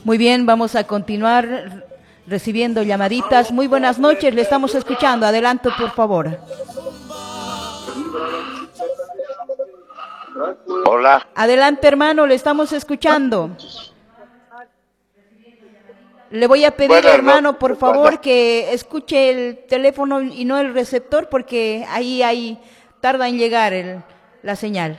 Muy bien, vamos a continuar recibiendo llamaditas. Muy buenas noches, le estamos escuchando. Adelante, por favor. Hola. Adelante, hermano, le estamos escuchando. Le voy a pedir, Buenas hermano, noches, por hermana. favor, que escuche el teléfono y no el receptor, porque ahí tarda en llegar la señal.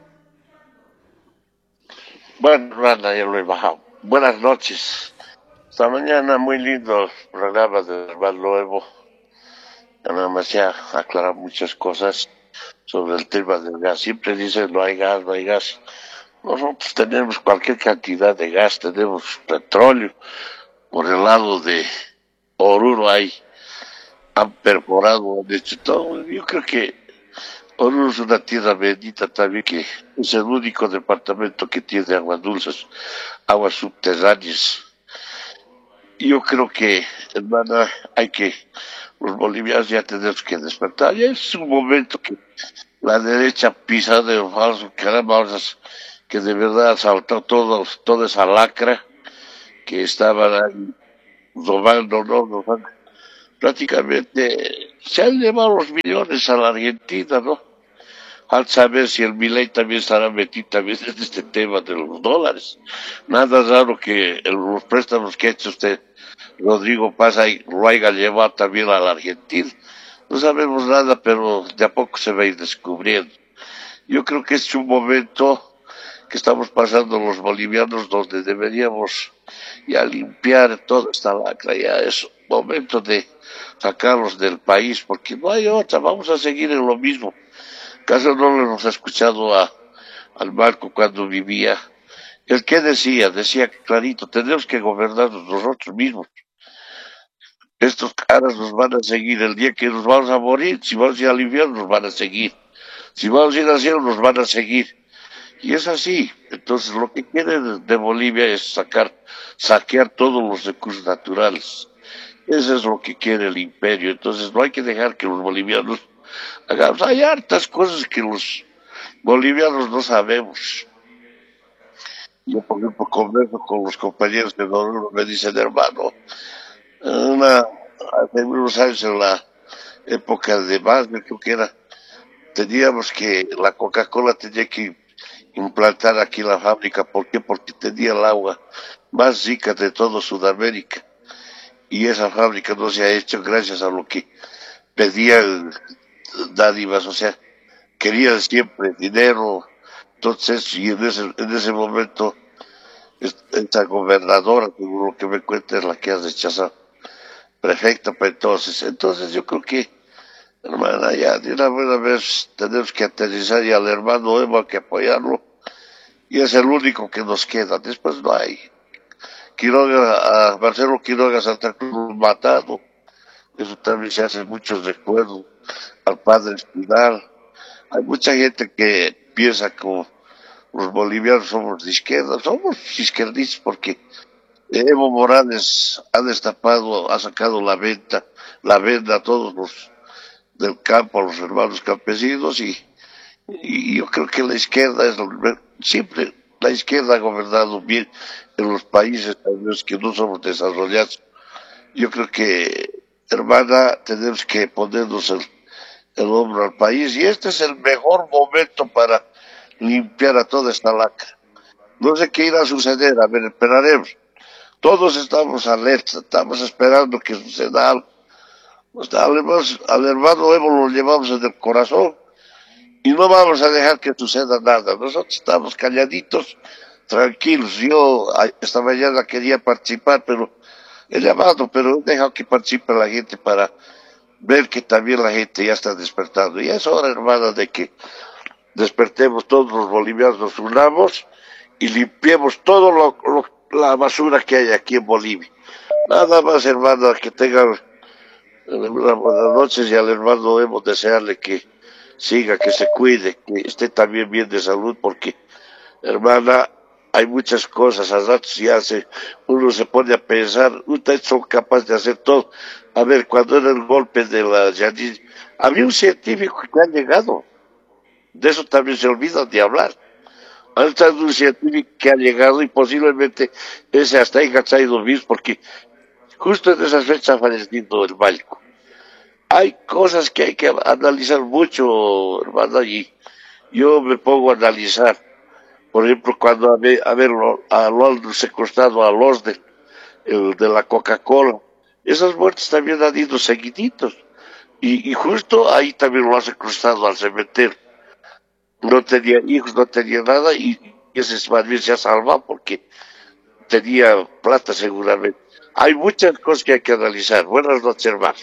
Bueno, hermana, ya lo he bajado. Buenas noches. Esta mañana muy lindo el programa de hermano Evo. Nada más ya aclarar muchas cosas sobre el tema del gas. Siempre dicen no hay gas, no hay gas. Nosotros tenemos cualquier cantidad de gas, tenemos petróleo. Por el lado de Oruro han perforado, han hecho todo. Yo creo que Oruro es una tierra bendita también, que es el único departamento que tiene aguas dulces, aguas subterráneas. Yo creo que, hermana, los bolivianos ya tenemos que despertar. Ya es un momento que la derecha pisa de falso, caramba, ahora que de verdad ha saltado toda esa lacra que estaban ahí robando, ¿no? Robando. Prácticamente se han llevado los millones a la Argentina, ¿no? Al saber si el Milei también estará metido también en este tema de los dólares. Nada raro que los préstamos que ha hecho usted, Rodrigo Paz, lo haya llevado también a la Argentina. No sabemos nada, pero de a poco se va a ir descubriendo. Yo creo que es un momento que estamos pasando los bolivianos donde deberíamos ya limpiar toda esta lacra. Ya es momento de sacarlos del país, porque no hay otra, vamos a seguir en lo mismo. ¿Acaso no lo hemos escuchado al Marco cuando vivía? ¿El qué decía? Decía clarito, tenemos que gobernarnos nosotros mismos. Estos caras nos van a seguir el día que nos vamos a morir. Si vamos a ir al infierno, nos van a seguir. Si vamos a ir al cielo, nos van a seguir. Y es así. Entonces, lo que quiere de Bolivia es saquear todos los recursos naturales. Eso es lo que quiere el imperio. Entonces, no hay que dejar que los bolivianos hagamos. Hay hartas cosas que los bolivianos no sabemos. Yo, por ejemplo, converso con los compañeros de Oruro, me dicen, hermano, hace unos años en la época de Basel, creo que era, la Coca-Cola tenía que implantar aquí la fábrica. ¿Por qué? Porque tenía el agua más rica de toda Sudamérica. Y esa fábrica no se ha hecho gracias a lo que pedían dádivas, o sea, querían siempre dinero. Entonces, y en ese momento, esta gobernadora, según lo que me cuenta, es la que ha rechazado prefecta para entonces. Entonces, yo creo que, hermana, ya de una buena vez tenemos que aterrizar, y al hermano Evo hay que apoyarlo, y es el único que nos queda. Después no hay. Quiroga, a Marcelo Quiroga Santa Cruz matado, eso también se hace muchos recuerdos, al padre Espinal. Hay mucha gente que piensa que los bolivianos somos de izquierda. Somos izquierdistas porque Evo Morales ha sacado la venda a todos los del campo, a los hermanos campesinos, y yo creo que la izquierda siempre la izquierda ha gobernado bien en los países en los que no somos desarrollados. Yo creo que, hermana, tenemos que ponernos el hombro al país, y este es el mejor momento para limpiar a toda esta lacra. No sé qué irá a suceder, a ver, esperaremos. Todos estamos alerta, estamos esperando que suceda algo. Al hermano Evo lo llevamos en el corazón y no vamos a dejar que suceda nada. Nosotros estamos calladitos, tranquilos. Yo esta mañana quería participar, pero he llamado, pero he dejado que participe la gente para ver que también la gente ya está despertando. Y es hora, hermana, de que despertemos todos los bolivianos, nos unamos y limpiemos todo la basura que hay aquí en Bolivia. Nada más, hermana, que tengan buenas noches, y al hermano debemos desearle que siga, que se cuide, que esté también bien de salud, porque, hermana, hay muchas cosas. A ratos uno se pone a pensar, ustedes son capaces de hacer todo. A ver, cuando era el golpe de la Yanin, había un científico que ha llegado, de eso también se olvidan de hablar. Ha estado un científico que ha llegado y posiblemente ese hasta ahí caído bis porque justo en esas fechas ha fallecido el Valco. Hay cosas que hay que analizar mucho, hermano, y yo me pongo a analizar. Por ejemplo, cuando lo han secuestrado a los el de la Coca-Cola, esas muertes también han ido seguiditos. Y justo ahí también lo han secuestrado al cementerio. No tenía hijos, no tenía nada y ese más bien se ha salvado porque tenía plata seguramente. Hay muchas cosas que hay que analizar. Buenas noches, hermano.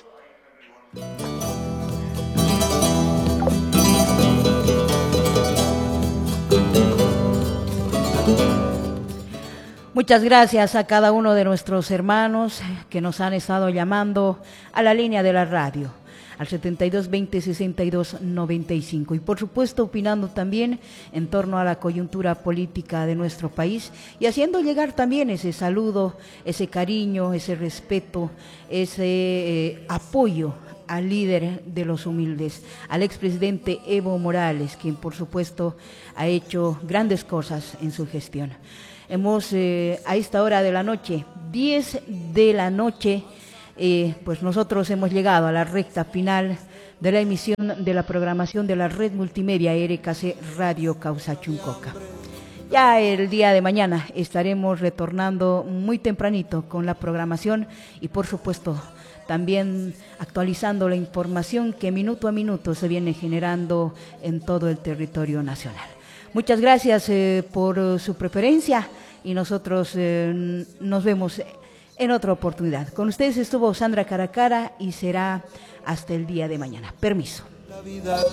Muchas gracias a cada uno de nuestros hermanos que nos han estado llamando a la línea de la radio, al 72 20 62 95. Y por supuesto opinando también en torno a la coyuntura política de nuestro país y haciendo llegar también ese saludo, ese cariño, ese respeto, ese apoyo al líder de los humildes, al expresidente Evo Morales, quien por supuesto ha hecho grandes cosas en su gestión. Hemos a esta hora de la noche, 10 de la noche, pues nosotros hemos llegado a la recta final de la emisión de la programación de la red multimedia RKC Radio Causa Chuncoca. Ya el día de mañana estaremos retornando muy tempranito con la programación y por supuesto también actualizando la información que minuto a minuto se viene generando en todo el territorio nacional. Muchas gracias por su preferencia y nosotros nos vemos en otra oportunidad. Con ustedes estuvo Sandra Caracara y será hasta el día de mañana. Permiso.